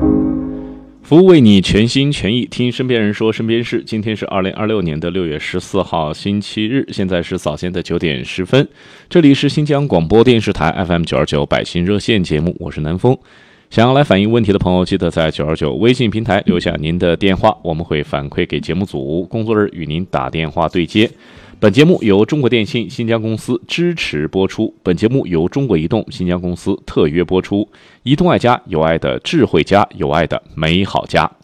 服务为你全心全意，听身边人说身边事。今天是2026年的6月14号星期日，现在是早间的9点10分。这里是新疆广播电视台 FM929百姓热线节目，我是南风。想要来反映问题的朋友，记得在929微信平台留下您的电话，我们会反馈给节目组，工作日与您打电话对接。本节目由中国电信新疆公司支持播出，本节目由中国移动新疆公司特约播出。移动爱家，有爱的智慧家，有爱的美好家。